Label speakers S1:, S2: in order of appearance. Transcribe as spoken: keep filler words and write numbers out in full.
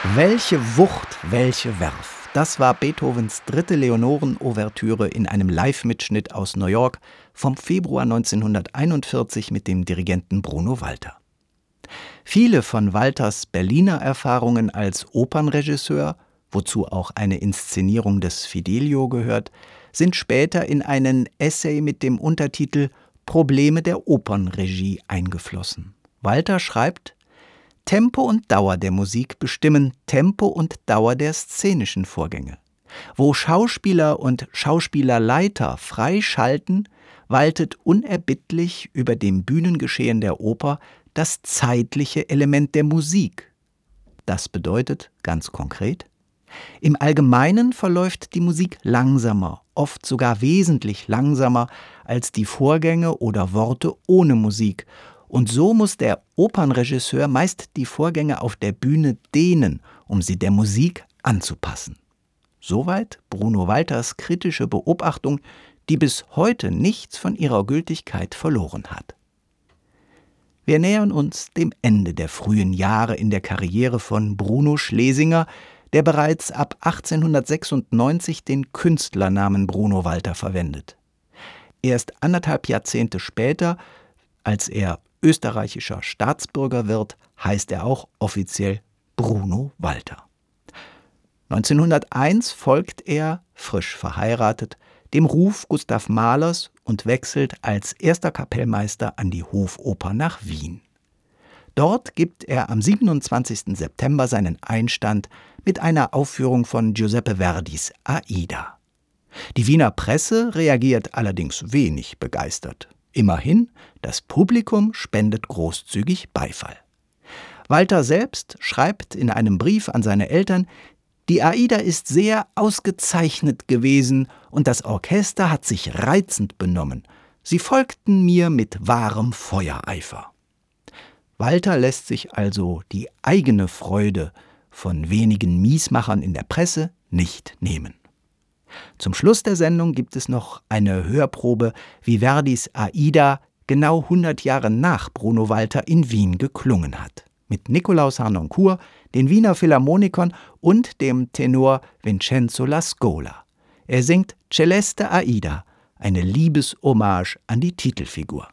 S1: Welche Wucht, welche Werf. Das war Beethovens dritte Leonoren-Ouvertüre in einem Live-Mitschnitt aus New York vom Februar neunzehnhunderteinundvierzig mit dem Dirigenten Bruno Walter. Viele von Walters Berliner Erfahrungen als Opernregisseur, wozu auch eine Inszenierung des Fidelio gehört, sind später in einen Essay mit dem Untertitel »Probleme der Opernregie« eingeflossen. Walter schreibt: Tempo und Dauer der Musik bestimmen Tempo und Dauer der szenischen Vorgänge. Wo Schauspieler und Schauspielerleiter frei schalten, waltet unerbittlich über dem Bühnengeschehen der Oper das zeitliche Element der Musik. Das bedeutet, ganz konkret, im Allgemeinen verläuft die Musik langsamer, oft sogar wesentlich langsamer als die Vorgänge oder Worte ohne Musik. Und so muss der Opernregisseur meist die Vorgänge auf der Bühne dehnen, um sie der Musik anzupassen. Soweit Bruno Walters kritische Beobachtung, die bis heute nichts von ihrer Gültigkeit verloren hat. Wir nähern uns dem Ende der frühen Jahre in der Karriere von Bruno Schlesinger, der bereits ab achtzehnhundertsechsundneunzig den Künstlernamen Bruno Walter verwendet. Erst anderthalb Jahrzehnte später, als er österreichischer Staatsbürger wird, heißt er auch offiziell Bruno Walter. neunzehnhunderteins folgt er, frisch verheiratet, dem Ruf Gustav Mahlers und wechselt als erster Kapellmeister an die Hofoper nach Wien. Dort gibt er am siebenundzwanzigsten September seinen Einstand mit einer Aufführung von Giuseppe Verdis Aida. Die Wiener Presse reagiert allerdings wenig begeistert. Immerhin, das Publikum spendet großzügig Beifall. Walter selbst schreibt in einem Brief an seine Eltern: Die Aida ist sehr ausgezeichnet gewesen und das Orchester hat sich reizend benommen. Sie folgten mir mit wahrem Feuereifer. Walter lässt sich also die eigene Freude von wenigen Miesmachern in der Presse nicht nehmen. Zum Schluss der Sendung gibt es noch eine Hörprobe, wie Verdis Aida genau hundert Jahre nach Bruno Walter in Wien geklungen hat. Mit Nikolaus Harnoncourt, den Wiener Philharmonikern und dem Tenor Vincenzo Lascola. Er singt Celeste Aida, eine Liebeshommage an die Titelfigur.